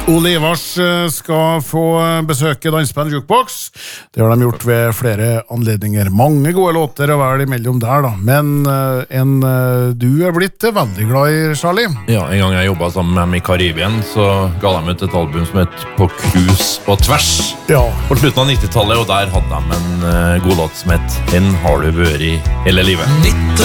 Ole Ivars skal få besøke Dansband Jukebox. Det har de gjort ved flere anledninger. Mange gode låter å være imellom der da. Men du blitt veldig glad i, Charlie. Ja, en gang jeg jobbet sammen med dem i Karibien, så ga de ut et album som het På Cruise og Tvers. Ja. På slutten av 90-tallet, og der hadde de en god låt som het En har du vært i hele livet. 19